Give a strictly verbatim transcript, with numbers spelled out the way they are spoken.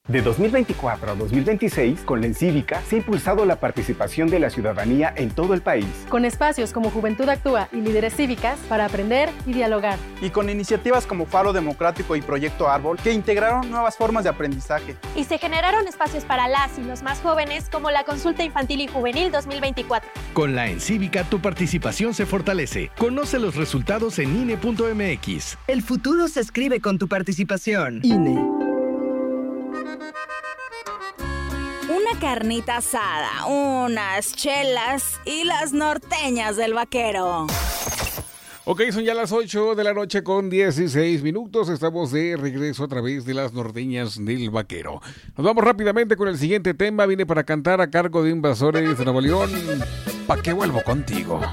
De dos mil veinticuatro a dos mil veintiséis, con la Encívica se ha impulsado la participación de la ciudadanía en todo el país. Con espacios como Juventud Actúa y Líderes Cívicas para aprender y dialogar. Y con iniciativas como Faro Democrático y Proyecto Árbol que integraron nuevas formas de aprendizaje. Y se generaron espacios para las y los más jóvenes como la Consulta Infantil y Juvenil dos mil veinticuatro. Con la Encívica tu participación se fortalece. Conoce los resultados en I N E punto M X. El futuro se escribe con tu participación. I N E. Una carnita asada, unas chelas y las norteñas del vaquero. Ok, son ya las ocho de la noche con dieciséis minutos. Estamos de regreso a través de las norteñas del vaquero. Nos vamos rápidamente con el siguiente tema. Viene para cantar a cargo de Invasores de Nuevo León. ¿Pa' qué vuelvo contigo?